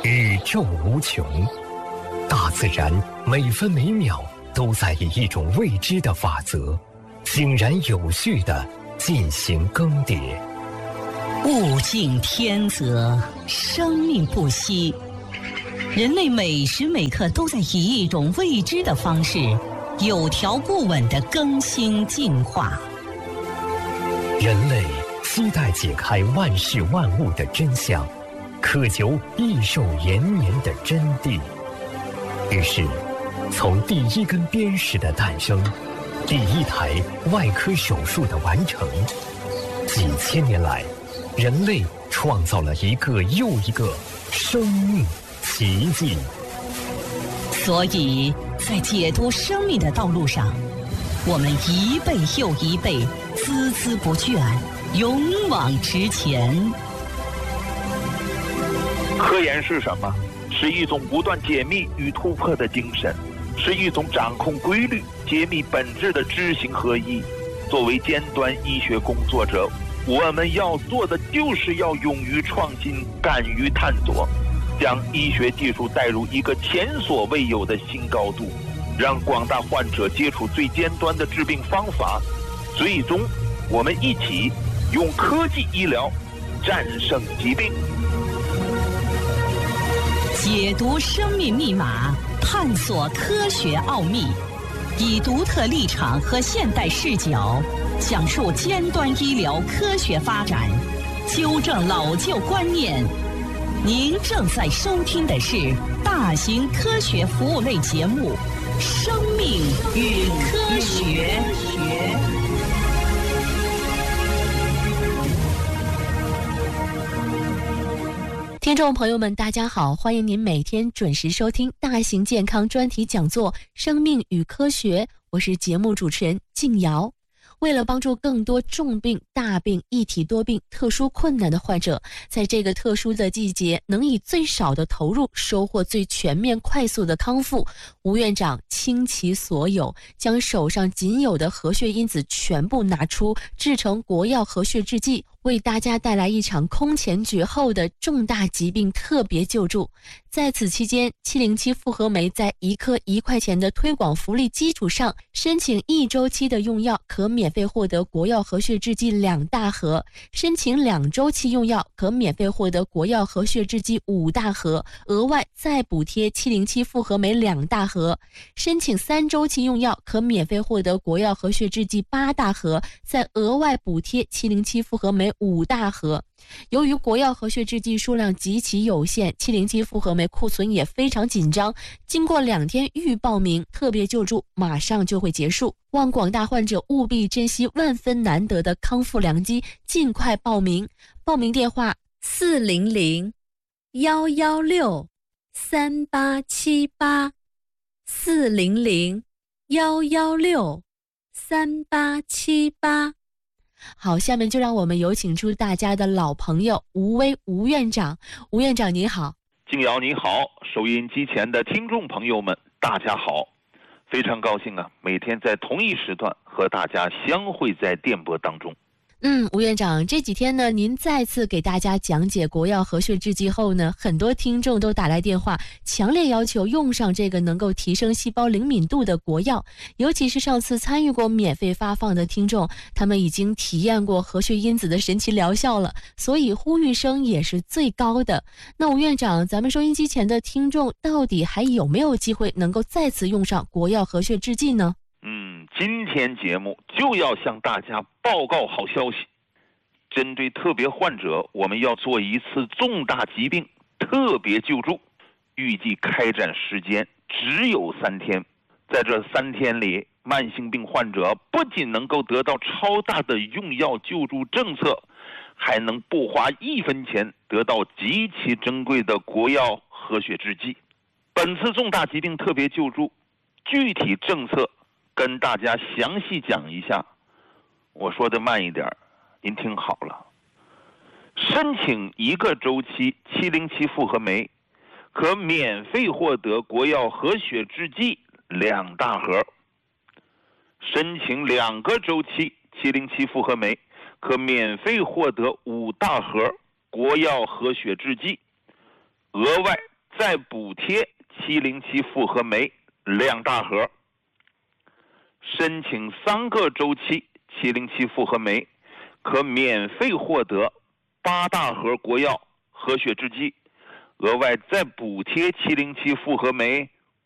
宇宙无穷，大自然每分每秒都在以一种未知的法则，井然有序地进行更迭。 物竞天择，生命不息。人类每时每刻都在以一种未知的方式，有条不紊地更新进化。 人类期待解开万事万物的真相，渴求益寿延年的真谛。于是，从第一根砭石的诞生，第一台外科手术的完成，几千年来，人类创造了一个又一个生命奇迹。 所以在解读生命的道路上，我们一辈又一辈，孜孜不倦，勇往直前。 科研是什么？是一种不断解密与突破的精神，是一种掌控规律、解密本质的知行合一。作为尖端医学工作者，我们要做的就是要勇于创新，敢于探索，将医学技术带入一个前所未有的新高度，让广大患者接触最尖端的治病方法。最终，我们一起用科技医疗战胜疾病。 解读生命密码，探索科学奥秘，以独特立场和现代视角，讲述尖端医疗科学发展，纠正老旧观念。您正在收听的是大型科学服务类节目《生命与科学》。听众朋友们，大家好，欢迎您每天准时收听大型健康专题讲座《生命与科学》，我是节目主持人静瑶。为了帮助更多重病、大病、一体多病、特殊困难的患者，在这个特殊的季节能以最少的投入收获最全面快速的康复，吴院长倾其所有，将手上仅有的活血因子全部拿出，制成国药活血制剂，为大家带来一场空前绝后的重大疾病特别救助。在此期间，707复合酶在1颗1块钱的推广福利基础上，申请1周期的用药可免费获得国药活血制剂2大盒，申请2周期用药可免费获得国药活血制剂5大盒，额外再补贴707复合酶2大盒，申请3周期用药可免费获得国药活血制剂8大盒，再额外补贴707复合酶5大盒。由于国药活血制剂数量极其有限，707复合酶库存也非常紧张，经过2天预报名，特别救助马上就会结束，望广大患者务必珍惜万分难得的康复良机，尽快报名。报名电话400-116-3878 400-116-3878。好，下面就让我们有请出大家的老朋友吴威吴院长。吴院长你好。 静瑶你好，收音机前的听众朋友们大家好，非常高兴啊，每天在同一时段和大家相会在电波当中。 吴院长，这几天呢，您再次给大家讲解国药活血制剂后呢，很多听众都打来电话，强烈要求用上这个能够提升细胞灵敏度的国药。尤其是上次参与过免费发放的听众，他们已经体验过活血因子的神奇疗效了，所以呼吁声也是最高的。那吴院长，咱们收音机前的听众到底还有没有机会能够再次用上国药活血制剂呢？ 今天节目就要向大家报告好消息，针对特别患者，我们要做一次重大疾病特别救助，预计开展时间只有3天。在这3天里，慢性病患者不仅能够得到超大的用药救助政策，还能不花1分钱得到极其珍贵的国药活血制剂。本次重大疾病特别救助具体政策跟大家详细讲一下，我说的慢一点，您听好了。申请1个周期707复合酶，可免费获得国药活血制剂2大盒；申请2个周期707复合酶，可免费获得5大盒国药活血制剂，额外再补贴707复合酶2大盒，申请3个周期707复合酶，可免费获得8大盒国药和血制剂，额外再补贴707复合酶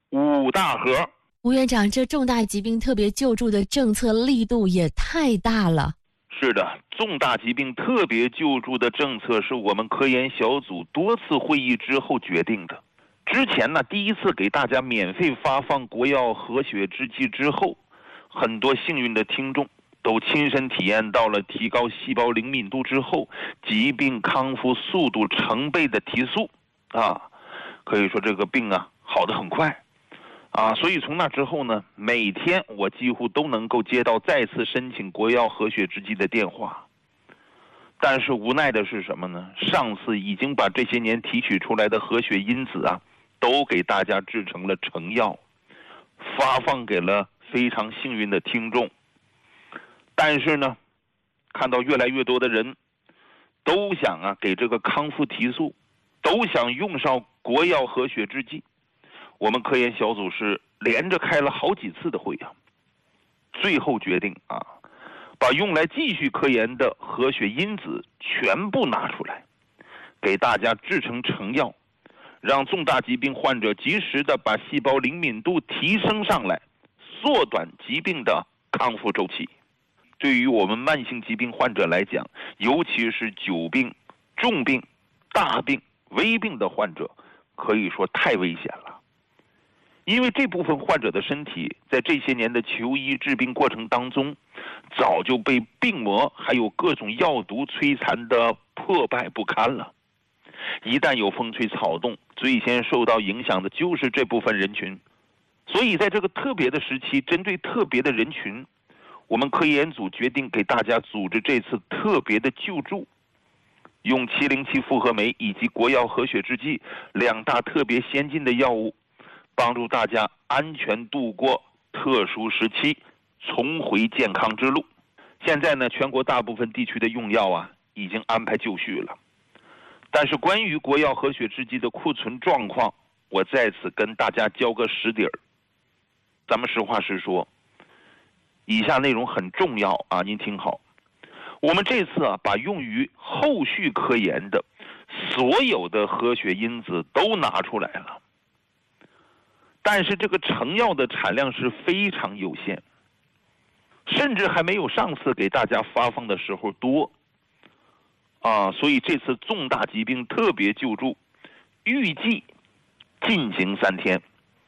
5大盒。 吴院长，这重大疾病特别救助的政策力度也太大了。 是的，重大疾病特别救助的政策是我们科研小组多次会议之后决定的。之前呢，第一次给大家免费发放国药和血制剂之后，很多幸运的听众都亲身体验到了提高细胞灵敏度之后，疾病康复速度成倍的提速啊，可以说这个病啊好得很快啊，所以从那之后呢，每天我几乎都能够接到再次申请国药和血制剂的电话。但是无奈的是什么呢？上次已经把这些年提取出来的和血因子啊，都给大家制成了成药，发放给了非常幸运的听众。但是呢，看到越来越多的人都想啊给这个康复提速，都想用上国药和血制剂。我们科研小组是连着开了好几次的会啊，最后决定啊，把用来继续科研的和血因子全部拿出来，给大家制成成药，让重大疾病患者及时的把细胞灵敏度提升上来，缩短疾病的康复周期。对于我们慢性疾病患者来讲，尤其是久病、重病、大病、危病的患者，可以说太危险了。因为这部分患者的身体在这些年的求医治病过程当中，早就被病魔还有各种药毒摧残的破败不堪了。一旦有风吹草动，最先受到影响的就是这部分人群。所以在这个特别的时期，针对特别的人群，我们科研组决定给大家组织这次特别的救助，用707复合酶以及国药和血制剂2大特别先进的药物，帮助大家安全度过特殊时期，重回健康之路。现在呢，全国大部分地区的用药啊已经安排就绪了。但是关于国药和血制剂的库存状况，我在此跟大家交个实底儿。咱们实话实说，以下内容很重要啊，您听好。我们这次啊，把用于后续科研的所有的和血因子都拿出来了。但是这个成药的产量是非常有限，甚至还没有上次给大家发放的时候多啊，所以这次重大疾病特别救助预计进行3天，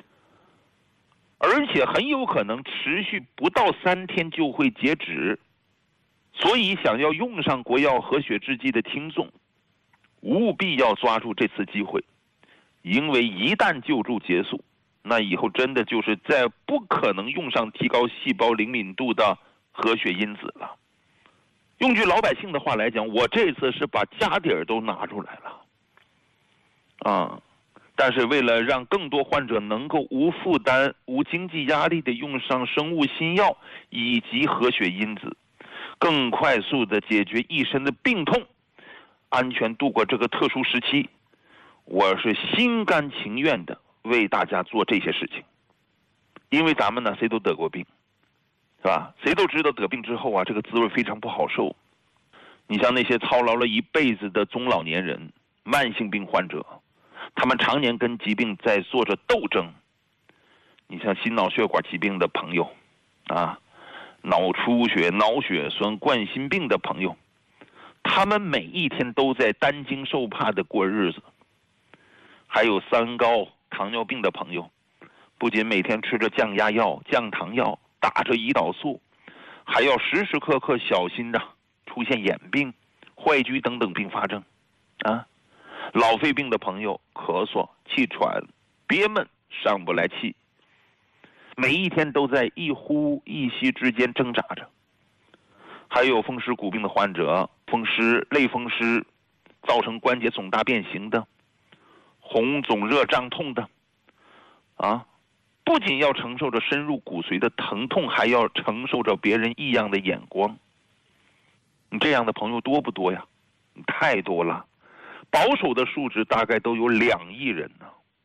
而且很有可能持续不到3天就会截止。所以想要用上国药和血制剂的听众，务必要抓住这次机会，因为一旦救助结束，那以后真的就是再不可能用上提高细胞灵敏度的和血因子了。用句老百姓的话来讲，我这次是把家底儿都拿出来了啊！但是为了让更多患者能够无负担、无经济压力的用上生物新药以及和血因子，更快速的解决一身的病痛，安全度过这个特殊时期，我是心甘情愿的为大家做这些事情。因为咱们呢，谁都得过病，是吧？谁都知道得病之后啊，这个滋味非常不好受。你像那些操劳了一辈子的中老年人、慢性病患者，他们常年跟疾病在做着斗争。你像心脑血管疾病的朋友啊，脑出血、脑血栓、冠心病的朋友，他们每一天都在担惊受怕的过日子。还有三高、糖尿病的朋友，不仅每天吃着降压药、降糖药，打着胰岛素，还要时时刻刻小心的出现眼病、坏疽等等并发症啊。老肺病的朋友，咳嗽、气喘、憋闷、上不来气，每一天都在一呼一吸之间挣扎着。还有风湿骨病的患者，风湿、类风湿造成关节肿大变形的，红肿热胀痛的啊，不仅要承受着深入骨髓的疼痛，还要承受着别人异样的眼光。你这样的朋友多不多呀？太多了，保守的数值大概都有2亿人呢。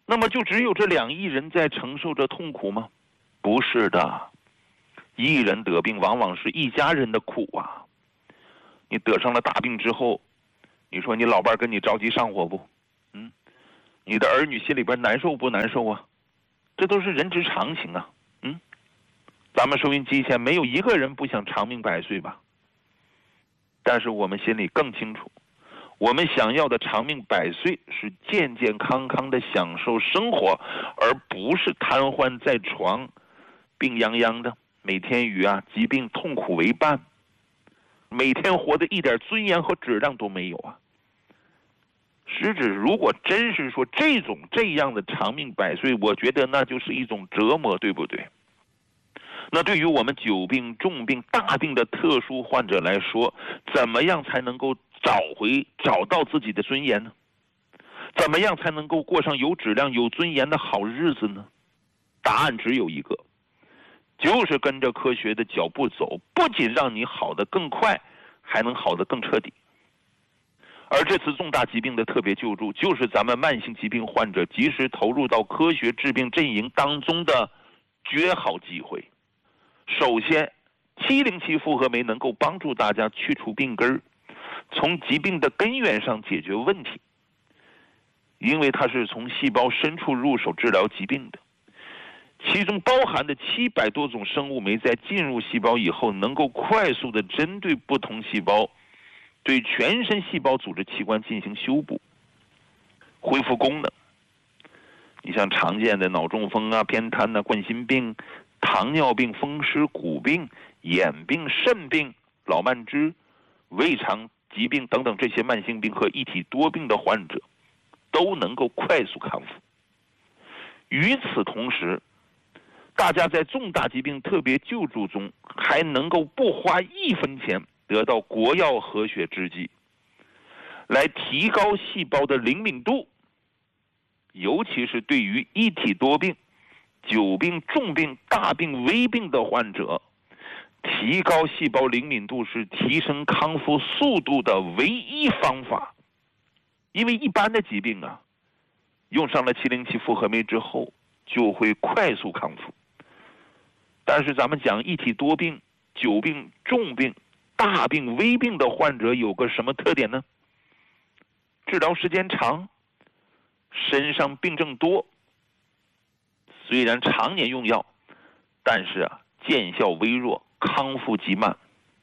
那么就只有这2亿人在承受着痛苦吗？不是的，一人得病往往是一家人的苦啊。你得上了大病之后，你说你老伴跟你着急上火不？你的儿女心里边难受不难受啊？这都是人之常情啊。咱们收音机前没有一个人不想长命百岁吧？但是我们心里更清楚，我们想要的长命百岁是健健康康的享受生活，而不是瘫痪在床，病殃殃的，每天与疾病痛苦为伴，每天活得一点尊严和质量都没有啊。实质如果真是说这样的长命百岁，我觉得那就是一种折磨，对不对？那对于我们久病、重病、大病的特殊患者来说，怎么样才能够找到自己的尊严呢？怎么样才能够过上有质量、有尊严的好日子呢？答案只有一个，就是跟着科学的脚步走，不仅让你好得更快，还能好得更彻底。而这次重大疾病的特别救助，就是咱们慢性疾病患者及时投入到科学治病阵营当中的绝好机会。首先，707复合酶能够帮助大家去除病根，从疾病的根源上解决问题，因为它是从细胞深处入手治疗疾病的，其中包含的700多种生物酶在进入细胞以后，能够快速的针对不同细胞，对全身细胞组织器官进行修补、恢复功能。你像常见的脑中风偏瘫冠心病、糖尿病、风湿骨病、眼病、肾病、老慢支、胃肠疾病等等这些慢性病和一体多病的患者，都能够快速康复。与此同时，大家在重大疾病特别救助中，还能够不花1分钱得到国药和血制剂，来提高细胞的灵敏度，尤其是对于一体多病、久病、重病、大病、危病的患者，提高细胞灵敏度是提升康复速度的唯一方法。因为一般的疾病用上了707复合酶之后就会快速康复，但是咱们讲一体多病、久病、重病、大病、危病的患者有个什么特点呢？治疗时间长，身上病症多，虽然常年用药，但是见效微弱，康复极慢。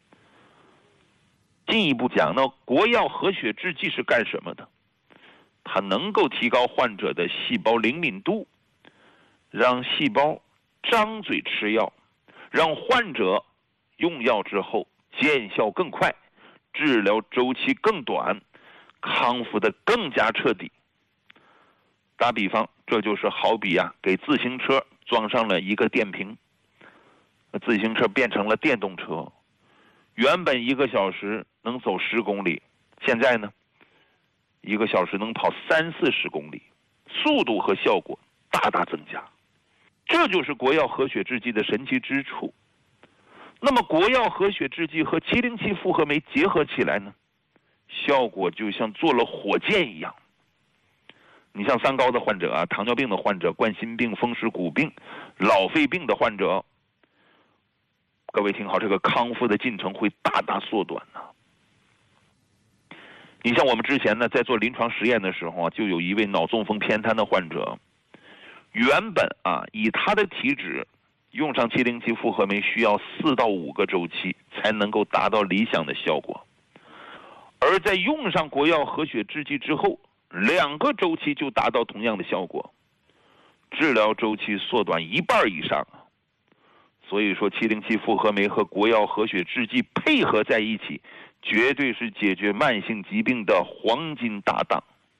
进一步讲呢，国药和血制剂是干什么的？它能够提高患者的细胞灵敏度，让细胞张嘴吃药，让患者用药之后见效更快，治疗周期更短，康复的更加彻底。打比方，这就是好比给自行车装上了一个电瓶，自行车变成了电动车，原本1个小时能走10公里，现在呢1个小时能跑30-40公里，速度和效果大大增加。这就是国药和血制剂的神奇之处。那么国药和血制剂和707复合酶结合起来呢，效果就像做了火箭一样。你像3高的患者糖尿病的患者、冠心病、风湿骨病、老肺病的患者，各位听好，这个康复的进程会大大缩短你像我们之前呢，在做临床实验的时候就有一位脑中风偏瘫的患者，原本以他的体质，用上707复合酶需要4到5个周期才能够达到理想的效果，而在用上国药和血制剂之后，2个周期就达到同样的效果，治疗周期缩短1半以上。所以说707复合酶和国药和血制剂配合在一起，绝对是解决慢性疾病的黄金搭档。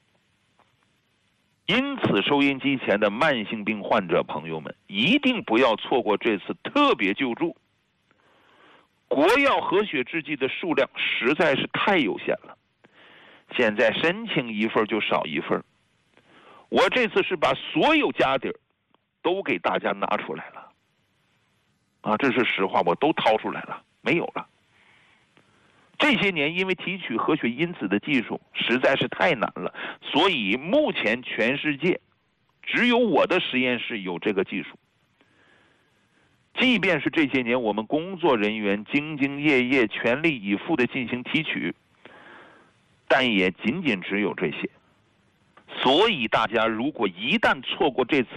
因此收音机前的慢性病患者朋友们，一定不要错过这次特别救助。国药和血制剂的数量实在是太有限了，现在申请1份就少1份。我这次是把所有家底儿都给大家拿出来了这是实话，我都掏出来了，没有了。这些年因为提取和血因子的技术实在是太难了，所以目前全世界只有我的实验室有这个技术。即便是这些年我们工作人员兢兢业业、全力以赴地进行提取，但也仅仅只有这些。所以大家如果一旦错过这次